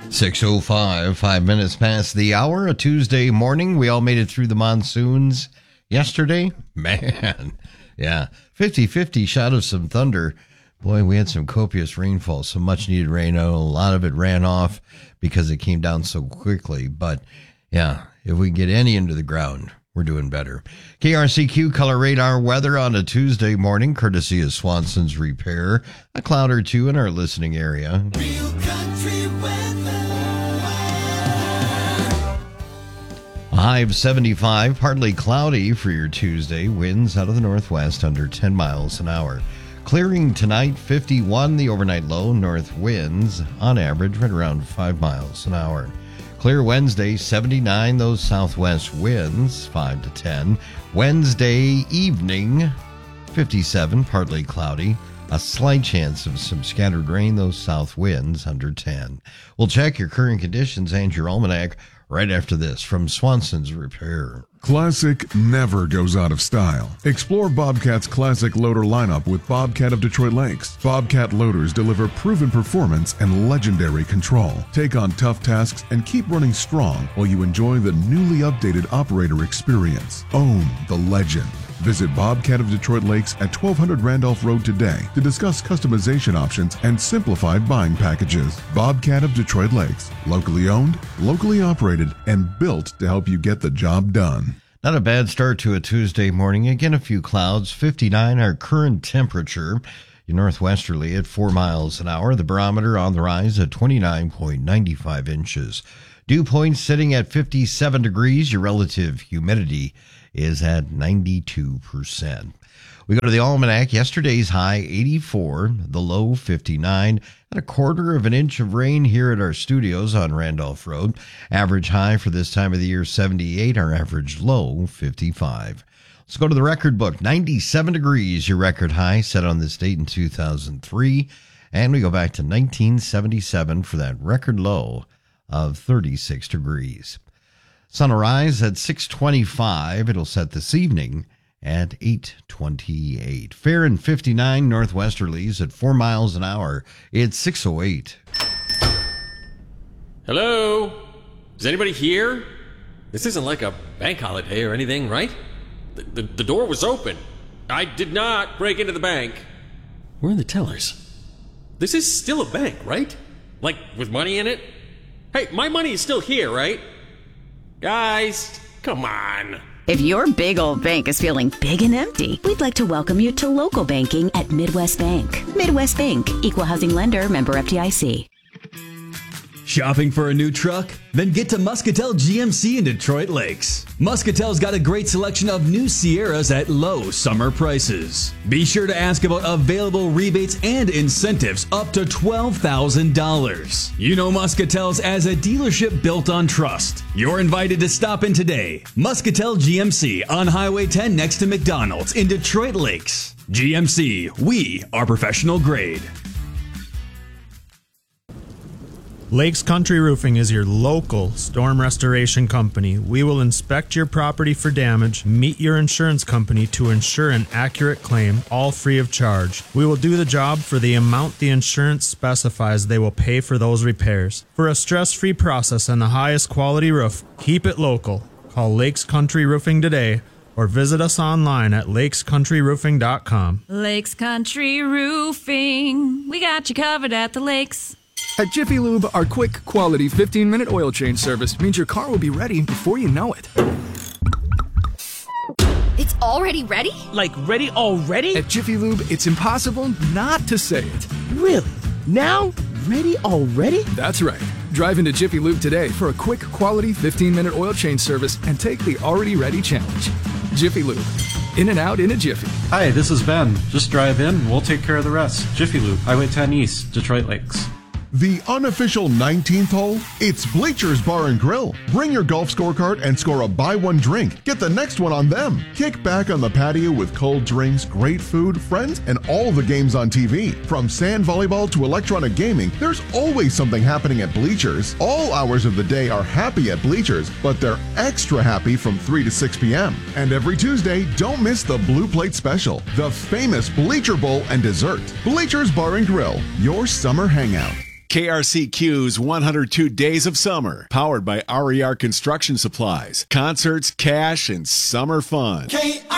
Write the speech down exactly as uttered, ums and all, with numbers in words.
six oh five, five minutes past the hour, a Tuesday morning. We all made it through the monsoons yesterday. Man, yeah, fifty-fifty shot of some thunder. Boy, we had some copious rainfall, some much-needed rain. A lot of it ran off because it came down so quickly. But, yeah, if we can get any into the ground, we're doing better. K R C Q Color Radar weather on a Tuesday morning, courtesy of Swanson's Repair. A cloud or two in our listening area. Real country weather. A high of seventy-five, partly cloudy for your Tuesday. Winds out of the northwest under ten miles an hour. Clearing tonight, fifty-one, the overnight low. North winds on average right around five miles an hour. Clear Wednesday, seventy-nine, those southwest winds, five to ten. Wednesday evening, fifty-seven, partly cloudy. A slight chance of some scattered rain, those south winds, under ten. We'll check your current conditions and your almanac right after this from Swanson's Repair. Classic never goes out of style. Explore Bobcat's classic loader lineup with Bobcat of Detroit Lakes. Bobcat loaders deliver proven performance and legendary control. Take on tough tasks and keep running strong while you enjoy the newly updated operator experience. Own the legend. Visit Bobcat of Detroit Lakes at twelve hundred Randolph Road today to discuss customization options and simplified buying packages. Bobcat of Detroit Lakes. Locally owned, locally operated, and built to help you get the job done. Not a bad start to a Tuesday morning. Again, a few clouds. fifty-nine, our current temperature. Your northwesterly at four miles an hour. The barometer on the rise at twenty-nine point nine five inches. Dew point sitting at fifty-seven degrees. Your relative humidity is at ninety-two percent. We go to the almanac. Yesterday's high, eighty-four, the low, fifty-nine, and a quarter of an inch of rain here at our studios on Randolph Road. Average high for this time of the year, seventy-eight, our average low, fifty-five. Let's go to the record book. ninety-seven degrees, your record high, set on this date in two thousand three. And we go back to nineteen seventy-seven for that record low of thirty-six degrees. Sun will rise at six twenty-five. It'll set this evening at eight twenty-eight. Fair and fifty-nine, northwesterlies at four miles an hour. It's six oh eight. Hello? Is anybody here? This isn't like a bank holiday or anything, right? The, the, the door was open. I did not break into the bank. Where are the tellers? This is still a bank, right? Like, with money in it? Hey, my money is still here, right? Guys, come on. If your big old bank is feeling big and empty, we'd like to welcome you to local banking at Midwest Bank. Midwest Bank, Equal Housing Lender, member F D I C. Shopping for a new truck? Then get to Muscatel G M C in Detroit Lakes. Muscatel's got a great selection of new Sierras at low summer prices. Be sure to ask about available rebates and incentives up to twelve thousand dollars. You know Muscatel's as a dealership built on trust. You're invited to stop in today. Muscatel G M C on Highway ten next to McDonald's in Detroit Lakes. G M C, we are professional grade. Lakes Country Roofing is your local storm restoration company. We will inspect your property for damage, meet your insurance company to ensure an accurate claim, all free of charge. We will do the job for the amount the insurance specifies they will pay for those repairs. For a stress-free process and the highest quality roof, keep it local. Call Lakes Country Roofing today or visit us online at lakes country roofing dot com. Lakes Country Roofing. We got you covered at the lakes. At Jiffy Lube, our quick, quality fifteen minute oil change service means your car will be ready before you know it. It's already ready? Like ready already? At Jiffy Lube, it's impossible not to say it. Really? Now? Ready already? That's right. Drive into Jiffy Lube today for a quick, quality fifteen minute oil change service and take the already ready challenge. Jiffy Lube. In and out in a jiffy. Hi, this is Ben. Just drive in, we'll take care of the rest. Jiffy Lube, Highway ten East, Detroit Lakes. The unofficial nineteenth hole, it's Bleachers Bar and Grill. Bring your golf scorecard and score a buy one drink. Get the next one on them. Kick back on the patio with cold drinks, great food, friends, and all the games on T V. From sand volleyball to electronic gaming, there's always something happening at Bleachers. All hours of the day are happy at Bleachers, but they're extra happy from three to six p.m. And every Tuesday, don't miss the Blue Plate Special, the famous Bleacher Bowl and dessert. Bleachers Bar and Grill, your summer hangout. K R C Q's one hundred two Days of Summer, powered by R E R Construction Supplies. Concerts, cash, and summer fun. K